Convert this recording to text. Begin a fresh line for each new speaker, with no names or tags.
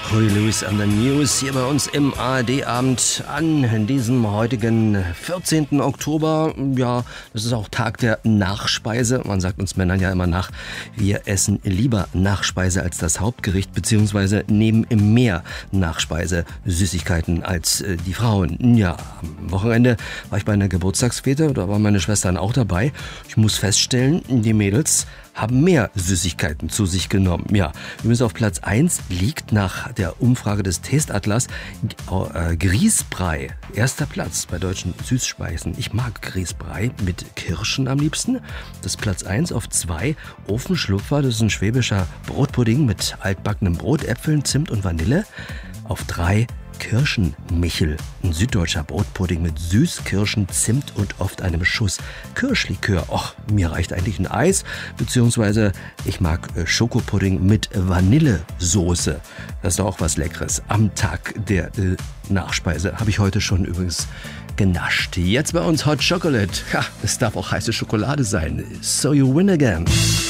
Huey Lewis and the News hier bei uns im ARD-Abend an diesem heutigen 14. Oktober. Ja, das ist auch Tag der Nachspeise. Man sagt uns Männern ja immer nach, wir essen lieber Nachspeise als das Hauptgericht, beziehungsweise nehmen mehr Nachspeise, Süßigkeiten als die Frauen. Ja, am Wochenende war ich bei einer Geburtstagsfete, da waren meine Schwestern auch dabei. Ich muss feststellen, die Mädels haben mehr Süßigkeiten zu sich genommen. Ja, übrigens auf Platz 1 liegt nach der Umfrage des Taste-Atlas Grießbrei. Erster Platz bei deutschen Süßspeisen. Ich mag Grießbrei mit Kirschen am liebsten. Das ist Platz 1. Auf 2 Ofenschlupfer. Das ist ein schwäbischer Brotpudding mit altbackenem Brot, Äpfeln, Zimt und Vanille. Auf 3 Kirschenmichel, ein süddeutscher Brotpudding mit Süßkirschen, Zimt und oft einem Schuss Kirschlikör. Och, mir reicht eigentlich ein Eis, beziehungsweise ich mag Schokopudding mit Vanillesoße. Das ist doch auch was Leckeres. Am Tag der Nachspeise habe ich heute schon übrigens genascht. Jetzt bei uns Hot Chocolate. Ja, es darf auch heiße Schokolade sein. So you win again.